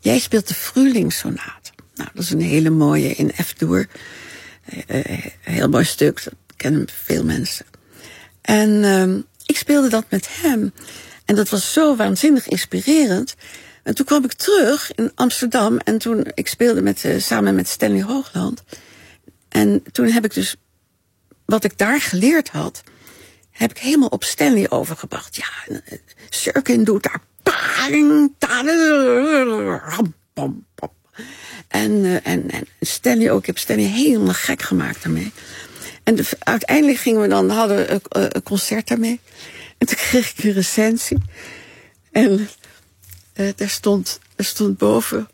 jij speelt de Frühlingssonate. Nou, dat is een hele mooie in F-dur. Heel mooi stuk, dat kennen veel mensen. En ik speelde dat met hem. En dat was zo waanzinnig inspirerend. En toen kwam ik terug in Amsterdam. En toen ik speelde samen met Stanley Hoogland. En toen heb ik dus wat ik daar geleerd had, heb ik helemaal op Stanley overgebracht. Ja, Sirkin doet daar. En Stanley ook. Ik heb Stanley helemaal gek gemaakt daarmee. En uiteindelijk hadden we een concert daarmee. En toen kreeg ik een recensie. En daar stond boven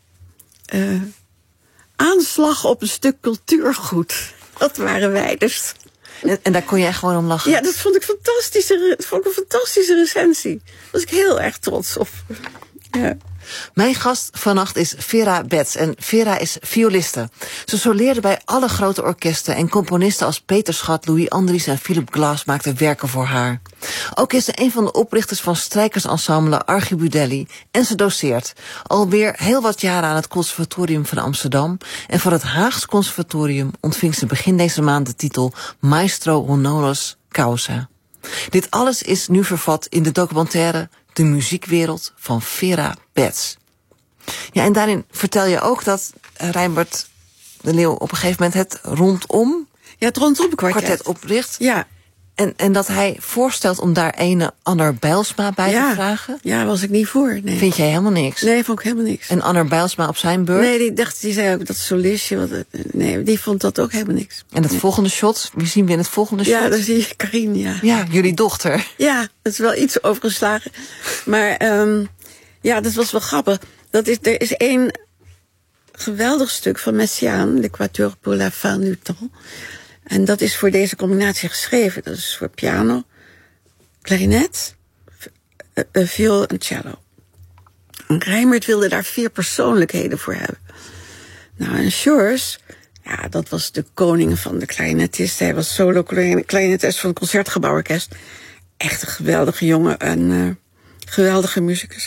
aanslag op een stuk cultuurgoed. Dat waren wij dus. En daar kon je echt gewoon om lachen? Ja, dat vond ik een fantastische recensie. Daar was ik heel erg trots op. Ja. Mijn gast vannacht is Vera Betts. En Vera is violiste. Ze soleerde bij alle grote orkesten. En componisten als Peter Schat, Louis Andries en Philip Glass maakten werken voor haar. Ook is ze een van de oprichters van strijkersensemble Archibudelli. En ze doseert. Alweer heel wat jaren aan het Conservatorium van Amsterdam. En van het Haags Conservatorium ontving ze begin deze maand de titel Maestro Honoris Causa. Dit alles is nu vervat in de documentaire De muziekwereld van Vera Betts. Ja, en daarin vertel je ook dat Rijnbert de Leeuw op een gegeven moment het Rondom kwartet opricht. Ja. En dat hij voorstelt om daar ene Anner Bijlsma bij te vragen. Ja, was ik niet voor. Nee. Vind jij helemaal niks? Nee, vond ik helemaal niks. En Anner Bijlsma op zijn beurt? Nee, die zei ook dat solistje. Nee, die vond dat ook helemaal niks. En het volgende shot, wie zien we in het volgende shot? Ja, daar zie je Karin, ja. Ja, jullie dochter. Ja, dat is wel iets overgeslagen. Maar ja, dat was wel grappig. Er is één geweldig stuk van Messiaen, L'Équateur pour la fin du temps. En dat is voor deze combinatie geschreven. Dat is voor piano, klarinet, viool en cello. En Rijnbert wilde daar 4 persoonlijkheden voor hebben. Nou, en Shores, ja, dat was de koning van de klarinetist. Hij was solo klarinetist van het Concertgebouworkest. Echt een geweldige jongen en geweldige muzikus.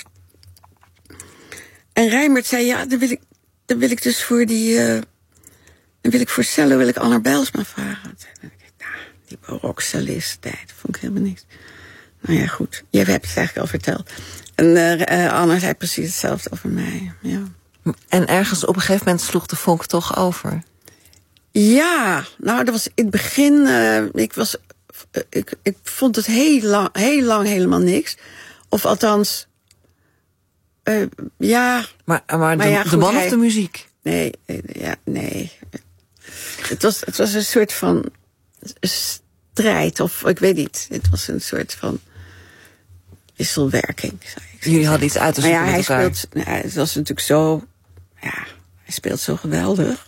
En Rijnbert zei, ja, dan wil ik dus voor die... dan wil ik voor cello Anner Bijlsma vragen. Toen dacht ik, nou, die barokcellist, dat vond ik helemaal niks. Nou ja, goed. Jij hebt het eigenlijk al verteld. En Anner zei precies hetzelfde over mij. Ja. En ergens op een gegeven moment sloeg de vonk toch over? Ja, nou, dat was in het begin... Ik vond het heel lang helemaal niks. Of althans... ja... Maar ja, de man of de muziek? Nee. Het was een soort van strijd, of ik weet niet. Het was een soort van wisselwerking. Jullie hadden iets uit te zoeken met elkaar. Het was natuurlijk zo... Ja, hij speelt zo geweldig.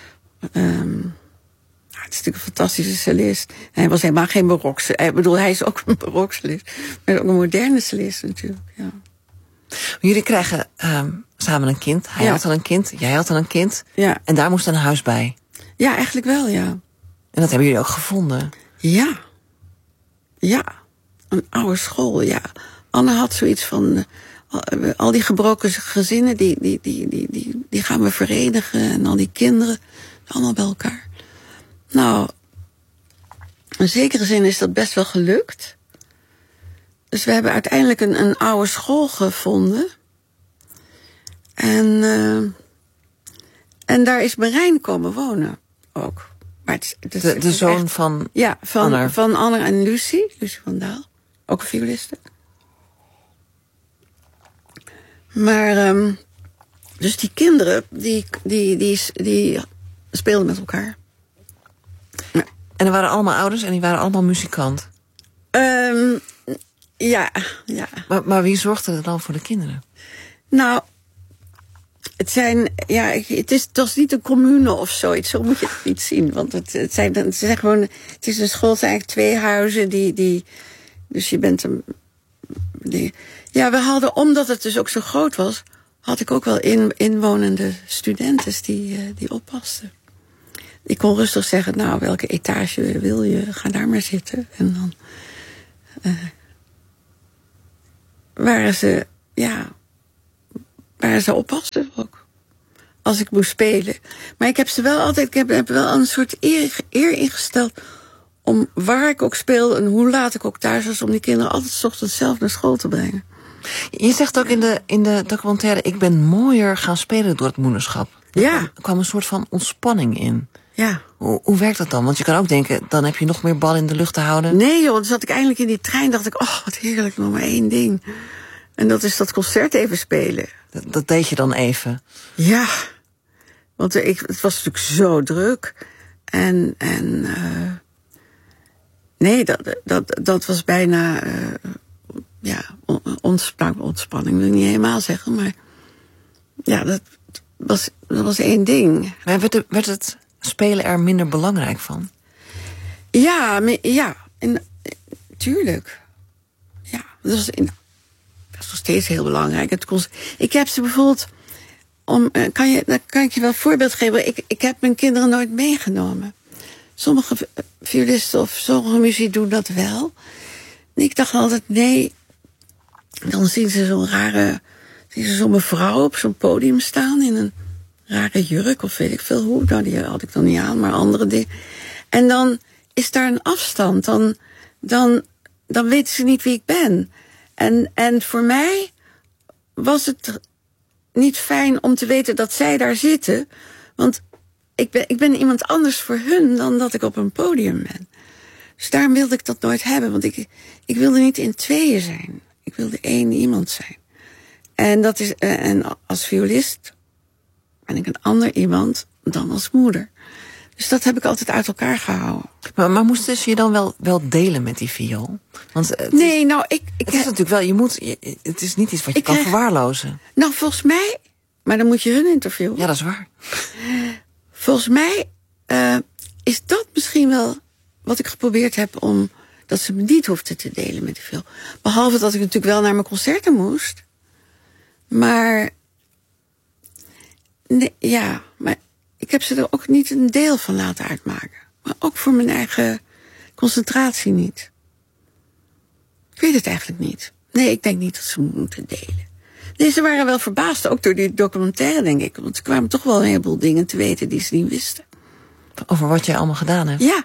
Het is natuurlijk een fantastische cellist. Hij was helemaal geen barokse... hij is ook een barokcellist. Maar ook een moderne cellist natuurlijk, ja. Jullie krijgen samen een kind. Hij had al een kind, jij had al een kind. Ja. En daar moest een huis bij. Ja, eigenlijk wel, ja. En dat hebben jullie ook gevonden? Ja. Ja. Een oude school, ja. Anne had zoiets van... al die gebroken gezinnen, die gaan we verenigen. En al die kinderen, allemaal bij elkaar. Nou, in zekere zin is dat best wel gelukt. Dus we hebben uiteindelijk een oude school gevonden. En daar is Marijn komen wonen ook. Maar de zoon echt, van Anner. Van Anner en Lucie van Daal. Ook een violiste. Maar, dus die kinderen, die speelden met elkaar. Ja. En er waren allemaal ouders en die waren allemaal muzikant? Ja. Maar wie zorgde er dan voor de kinderen? Nou, het was niet een commune of zoiets. Zo moet je het niet zien. Want het is een school, het zijn eigenlijk 2 huizen dus je bent ja, we hadden, omdat het dus ook zo groot was, had ik ook wel inwonende studenten die oppasten. Ik kon rustig zeggen, nou, welke etage wil je? Ga daar maar zitten. En dan waren ze, waren ze oppassen ook. Als ik moest spelen. Maar ik heb ze wel altijd, ik heb wel een soort eer ingesteld om waar ik ook speel en hoe laat ik ook thuis was, om die kinderen altijd 's ochtends zelf naar school te brengen. Je zegt ook in de documentaire, ik ben mooier gaan spelen door het moederschap. Ja. Er kwam een soort van ontspanning in. Ja. Hoe werkt dat dan? Want je kan ook denken, dan heb je nog meer bal in de lucht te houden. Nee joh, dan zat ik eindelijk in die trein, dacht ik, wat heerlijk, nog maar 1 ding. En dat is dat concert even spelen. Dat deed je dan even. Ja. Want het was natuurlijk zo druk. Nee, dat was bijna ontspanning wil ik niet helemaal zeggen, maar ja, dat was 1 ding. Maar werd het spelen er minder belangrijk van? Ja, tuurlijk. Ja, dat was nog steeds heel belangrijk. Ik heb ze bijvoorbeeld dan kan ik je wel een voorbeeld geven. Ik heb mijn kinderen nooit meegenomen. Sommige violisten of sommige muziek doen dat wel. En ik dacht altijd, nee. Dan zien ze zo'n mevrouw op zo'n podium staan in een rare jurk of weet ik veel hoe. Nou, die had ik dan niet aan, maar andere dingen. En dan is daar een afstand. Dan weten ze niet wie ik ben. En voor mij was het niet fijn om te weten dat zij daar zitten. Want ik ben iemand anders voor hun dan dat ik op een podium ben. Dus daarom wilde ik dat nooit hebben. Want ik wilde niet in tweeën zijn. Ik wilde 1 iemand zijn. En dat is en als violist ben ik een ander iemand dan als moeder. Dus dat heb ik altijd uit elkaar gehouden. Maar moesten ze je dan wel delen met die viool? Want het is natuurlijk wel, het is niet iets wat je kan verwaarlozen. Nou, volgens mij, maar dan moet je hun interviewen. Ja, dat is waar. Volgens mij is dat misschien wel wat ik geprobeerd heb om dat ze me niet hoefden te delen met die viool. Behalve dat ik natuurlijk wel naar mijn concerten moest. Maar maar ik heb ze er ook niet een deel van laten uitmaken. Maar ook voor mijn eigen concentratie niet. Ik weet het eigenlijk niet. Nee, ik denk niet dat ze me moeten delen. Nee, ze waren wel verbaasd, ook door die documentaire, denk ik. Want ze kwamen toch wel een heleboel dingen te weten die ze niet wisten. Over wat jij allemaal gedaan hebt? Ja.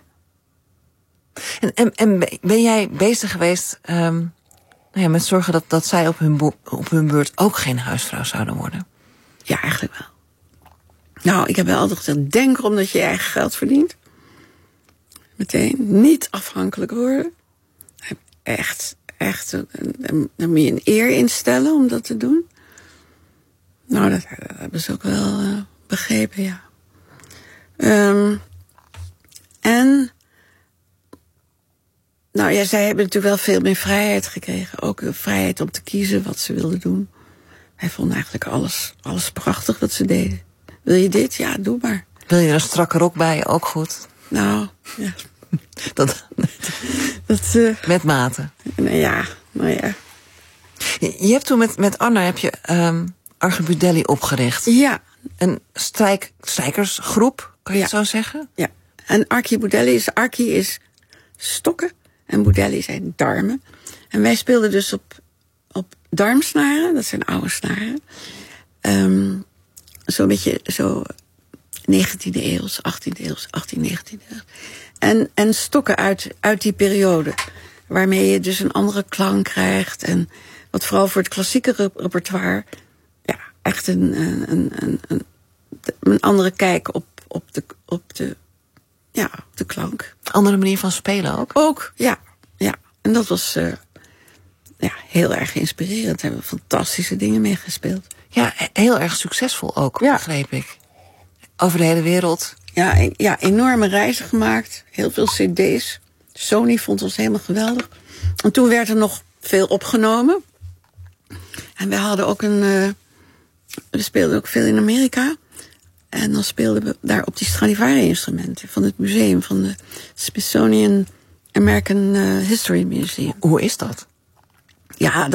En ben jij bezig geweest met zorgen dat zij op hun beurt ook geen huisvrouw zouden worden? Ja, eigenlijk wel. Nou, ik heb wel altijd gezegd, denk erom dat je je eigen geld verdient. Meteen, niet afhankelijk worden. Echt, daar moet je een eer instellen om dat te doen. Nou, dat hebben ze ook wel begrepen, ja. Zij hebben natuurlijk wel veel meer vrijheid gekregen. Ook vrijheid om te kiezen wat ze wilden doen. Wij vonden eigenlijk alles prachtig wat ze deden. Wil je dit? Ja, doe maar. Wil je er een strakke rok bij? Ook goed. Nou, ja. Dat met mate. Nou ja. Je hebt toen met Anna heb je Archibudelli opgericht. Ja. Een strijkersgroep, kan je het zo zeggen? Ja. En Archibudelli is stokken en Budelli zijn darmen. En wij speelden dus op darmsnaren, dat zijn oude snaren. Zo'n beetje zo 19e eeuws, 18e eeuws, 18e, 19e eeuw. En stokken uit die periode. Waarmee je dus een andere klank krijgt. En wat vooral voor het klassieke repertoire echt een andere kijk op de klank. Andere manier van spelen ook? Ook, ja. En dat was heel erg inspirerend. Daar hebben we fantastische dingen mee gespeeld. Ja, heel erg succesvol ook, begreep ik. Over de hele wereld. Ja, enorme reizen gemaakt. Heel veel cd's. Sony vond ons helemaal geweldig. En toen werd er nog veel opgenomen. En we hadden ook we speelden ook veel in Amerika. En dan speelden we daar op die Stradivari-instrumenten van het museum, van de Smithsonian American History Museum. Hoe is dat? Ja,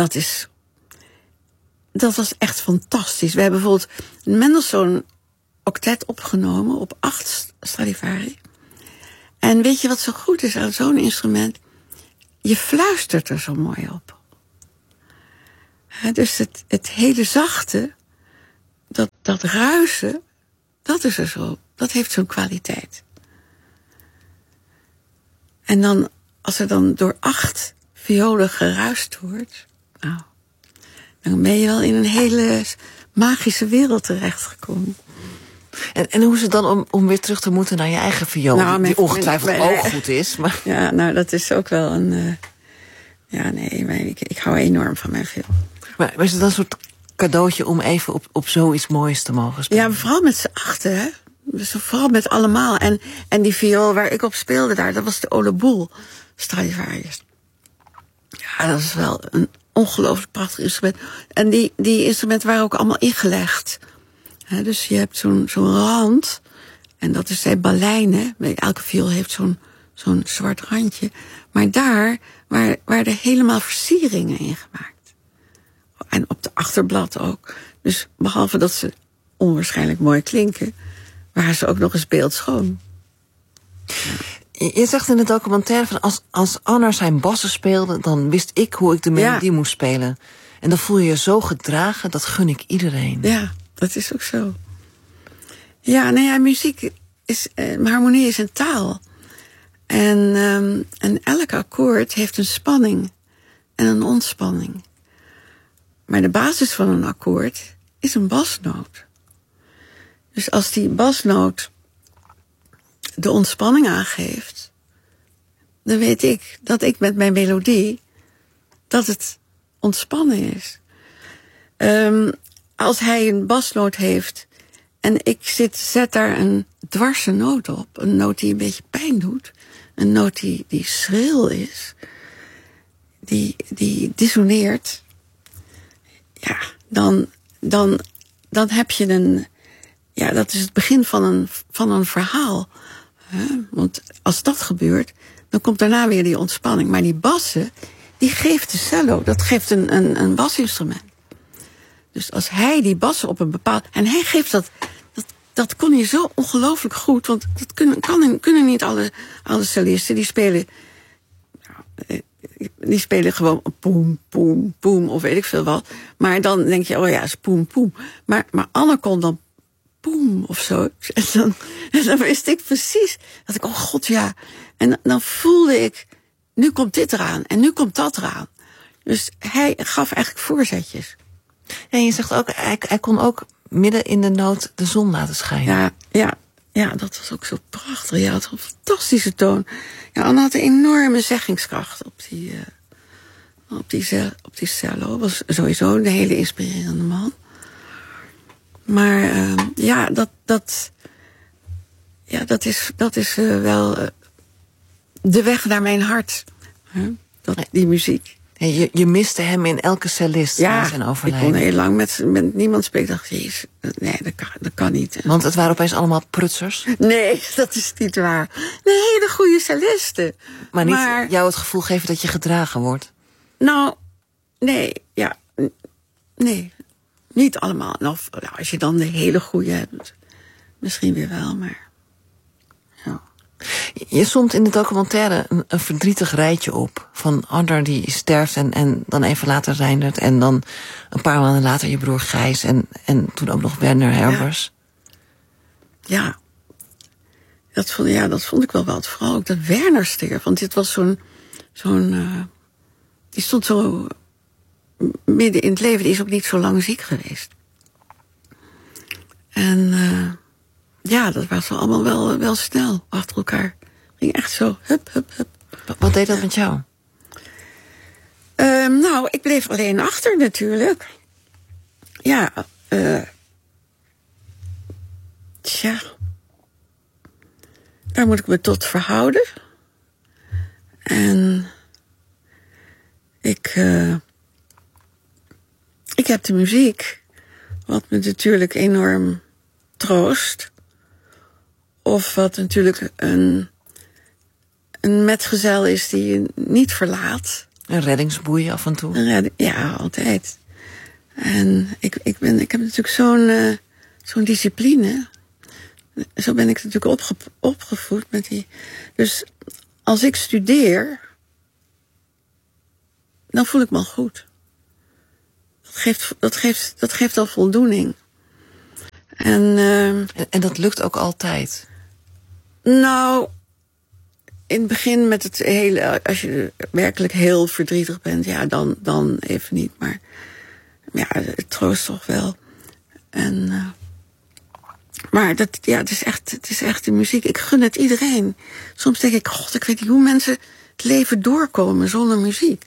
dat was echt fantastisch. We hebben bijvoorbeeld een Mendelssohn octet opgenomen op 8 Stradivari. En weet je wat zo goed is aan zo'n instrument? Je fluistert er zo mooi op. Dus het hele zachte dat ruisen, dat is er zo. Dat heeft zo'n kwaliteit. En dan, als er dan door 8 violen geruist wordt, nou, dan ben je wel in een hele magische wereld terechtgekomen. En hoe is het dan om weer terug te moeten naar je eigen viool? Nou, die ongetwijfeld ook goed is. Maar... Ja, nou, dat is ook wel een... ik hou enorm van mijn viool. Maar is het dan een soort cadeautje om even op zoiets moois te mogen spelen? Ja, vooral met z'n 8, hè. Dus vooral met allemaal. En die viool waar ik op speelde daar, dat was de Ole Boel Stradivarius. Ja, dat is wel een ongelooflijk prachtig instrument. En die instrumenten waren ook allemaal ingelegd. He, dus je hebt zo'n rand. En dat is bij baleinen. Elke viool heeft zo'n zwart randje. Maar daar waren er helemaal versieringen in gemaakt. En op de achterblad ook. Dus behalve dat ze onwaarschijnlijk mooi klinken, waren ze ook nog eens beeldschoon. Je zegt in de documentaire van als Anner zijn bassen speelde, dan wist ik hoe ik de melodie moest spelen. En dan voel je je zo gedragen, dat gun ik iedereen. Ja, dat is ook zo. Ja, muziek is, harmonie is een taal. En elk akkoord heeft een spanning en een ontspanning. Maar de basis van een akkoord is een basnoot. Dus als die basnoot de ontspanning aangeeft, dan weet ik dat ik met mijn melodie, dat het ontspannen is. Als hij een basnoot heeft en ik zet daar een dwarse noot op, een noot die een beetje pijn doet, een noot die schril is, die dissoneert, ja, dan heb je een... Ja, dat is het begin van een verhaal. Want als dat gebeurt, dan komt daarna weer die ontspanning. Maar die bassen, die geeft de cello, dat geeft een basinstrument. Dus als hij die bassen op een bepaald... En hij geeft dat kon hij zo ongelooflijk goed. Want dat kunnen niet alle cellisten. Die spelen gewoon poem, poem, poem of weet ik veel wat. Maar dan denk je, oh ja, is poem, poem. Maar Anne kon dan poem of zo. En dan wist ik precies dat ik, oh god, ja. En dan voelde ik, nu komt dit eraan en nu komt dat eraan. Dus hij gaf eigenlijk voorzetjes. En je zegt ook, hij kon ook midden in de noot de zon laten schijnen. Ja, dat was ook zo prachtig. Ja, had een fantastische toon. Ja, Anne had een enorme zeggingskracht op die cello. Was sowieso een hele inspirerende man. Maar dat is wel de weg naar mijn hart. Die muziek. Je miste hem in elke cellist na zijn overlijden. Ik kon heel lang met niemand spreken. Ik dacht, jezus, nee, dat kan niet. Want het waren opeens allemaal prutsers? Nee, dat is niet waar. Nee, hele goede cellisten. Maar niet jou het gevoel geven dat je gedragen wordt? Nou, nee, ja. Nee, niet allemaal. Nou, als je dan de hele goede hebt, misschien weer wel, maar... Ja. Je somt in de documentaire een verdrietig rijtje op. Van Anner die sterft en dan even later Reindert. En dan een paar maanden later je broer Gijs. En toen ook nog Werner Herbers. Ja. Dat vond ik wel wat. Vooral ook dat Werner stierf. Want dit was die stond zo midden in het leven. Die is ook niet zo lang ziek geweest. En... dat was allemaal wel snel achter elkaar. Ging echt zo, hup, hup, hup. Wat deed dat met jou? Nou, ik bleef alleen achter natuurlijk. Ja, daar moet ik me tot verhouden. En ik heb de muziek, wat me natuurlijk enorm troost. Of wat natuurlijk een metgezel is die je niet verlaat. Een reddingsboei af en toe? Ja, altijd. En ik heb natuurlijk zo'n discipline. Zo ben ik natuurlijk opgevoed met die. Dus als ik studeer, dan voel ik me al goed. Dat geeft al voldoening. En dat lukt ook altijd? Nou, in het begin met het hele... Als je werkelijk heel verdrietig bent, ja, dan even niet. Maar ja, het troost toch wel. Maar het is echt de muziek. Ik gun het iedereen. Soms denk ik, god, ik weet niet hoe mensen het leven doorkomen zonder muziek.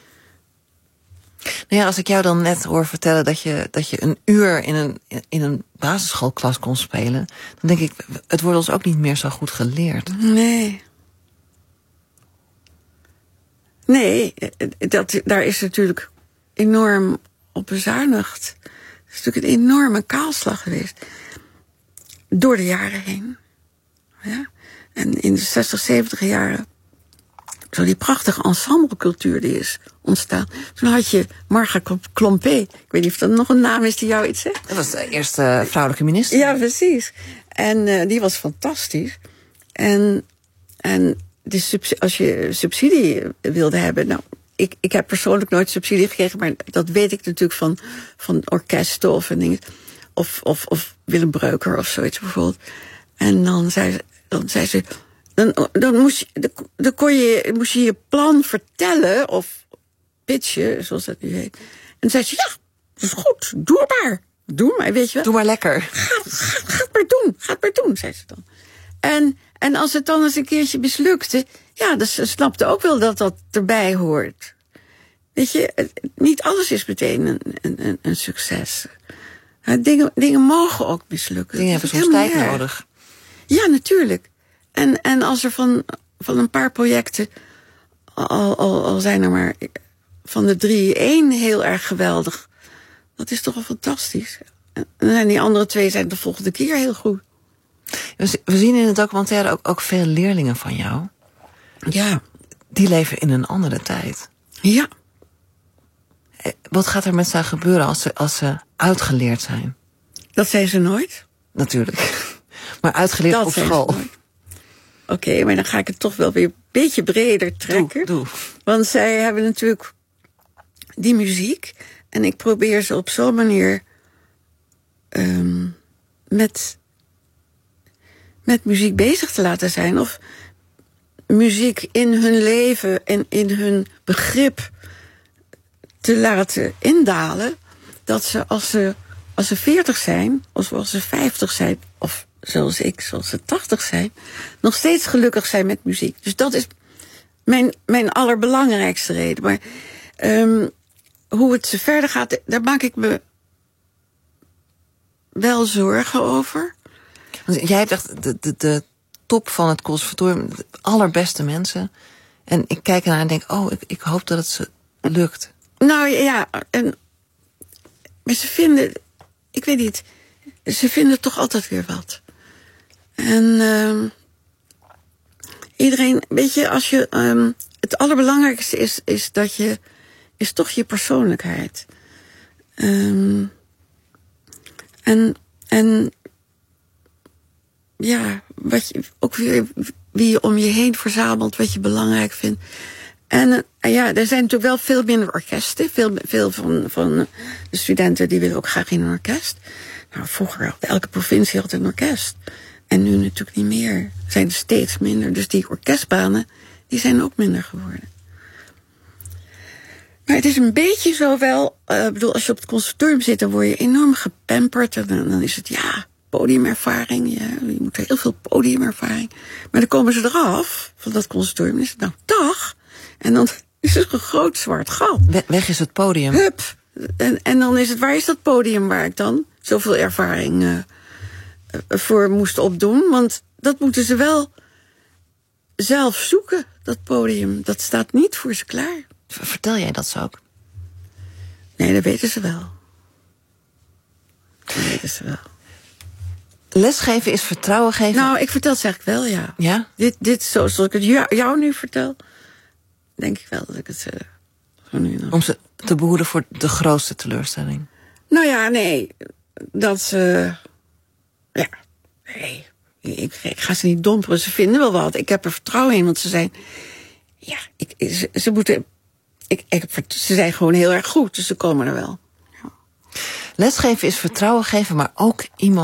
Nou ja, als ik jou dan net hoor vertellen dat je een uur in een basisschoolklas kon spelen, dan denk ik, het wordt ons ook niet meer zo goed geleerd. Nee, daar is natuurlijk enorm op bezuinigd. Het is natuurlijk een enorme kaalslag geweest. Door de jaren heen. Ja? En in de 60, 70 jaren, zo die prachtige ensemblecultuur die is ontstaan. Toen had je Marga Klompé. Ik weet niet of dat nog een naam is die jou iets zegt. Dat was de eerste vrouwelijke minister. Ja, precies. En die was fantastisch. En als je subsidie wilde hebben... Nou, ik heb persoonlijk nooit subsidie gekregen, maar dat weet ik natuurlijk van orkesten of dingen. Of Willem Breuker of zoiets bijvoorbeeld. En dan zei ze... Dan moest je je plan vertellen, of pitchen, zoals dat nu heet. En dan zei ze, ja, dat is goed, doe maar, weet je wel. Doe maar lekker. Ga het maar doen, zei ze dan. En als het dan eens een keertje mislukte, ja, dus ze snapte ook wel dat dat erbij hoort. Weet je, niet alles is meteen een succes. Dingen mogen ook mislukken. Dingen hebben soms tijd nodig. Ja, natuurlijk. En als er van een paar projecten, al zijn er maar van de 3 één heel erg geweldig, dat is toch wel fantastisch. En die andere 2 zijn de volgende keer heel goed. We zien in het documentaire ook veel leerlingen van jou. Ja. Die leven in een andere tijd. Ja. Wat gaat er met ze gebeuren als ze uitgeleerd zijn? Dat zijn ze nooit. Natuurlijk. Maar uitgeleerd op school. Oké, maar dan ga ik het toch wel weer een beetje breder trekken. Doe. Want zij hebben natuurlijk die muziek. En ik probeer ze op zo'n manier met muziek bezig te laten zijn. Of muziek in hun leven en in hun begrip te laten indalen. Dat ze als ze 40 zijn, of als ze 50 zijn, of zoals ze 80 zijn, nog steeds gelukkig zijn met muziek. Dus dat is mijn allerbelangrijkste reden. Maar hoe het verder gaat, daar maak ik me wel zorgen over. Want jij hebt echt de top van het conservatorium, de allerbeste mensen. En ik kijk ernaar en denk, ik hoop dat het ze lukt. Nou ja, maar ze vinden, ik weet niet, ze vinden toch altijd weer wat. En iedereen, weet je, als je het allerbelangrijkste is dat je, is toch je persoonlijkheid. En ja, wat je ook weer, wie je om je heen verzamelt, wat je belangrijk vindt. En ja, er zijn natuurlijk wel veel minder orkesten. Veel van de studenten die willen ook graag in een orkest. Nou, vroeger had elke provincie had een orkest. En nu natuurlijk niet meer. Zijn er steeds minder. Dus die orkestbanen, die zijn ook minder geworden. Maar het is een beetje zo wel, bedoel, als je op het conservatorium zit, dan word je enorm gepamperd. En dan is het, ja, podiumervaring. Ja, je moet heel veel podiumervaring. Maar dan komen ze eraf van dat conservatorium. En is het, nou, dag. En dan is het een groot zwart gat. Weg is het podium. Hup. En dan is het, waar is dat podium waar ik dan zoveel ervaring voor moest opdoen? Want dat moeten ze wel zelf zoeken, dat podium. Dat staat niet voor ze klaar. Vertel jij dat zo ook? Nee, dat weten ze wel. Dat weten ze wel. Lesgeven is vertrouwen geven? Nou, ik vertel het eigenlijk wel, ja. Ja? Dit zoals ik het jou nu vertel, denk ik wel dat ik het zo nu nog... Om ze te behoeden voor de grootste teleurstelling? Nou ja, nee. Dat ze... Ja, nee. Ik ga ze niet domperen. Ze vinden wel wat. Ik heb er vertrouwen in, want ze zijn... Ja, ze moeten... Ze zijn gewoon heel erg goed, dus ze komen er wel. Ja. Lesgeven is vertrouwen geven, maar ook iemand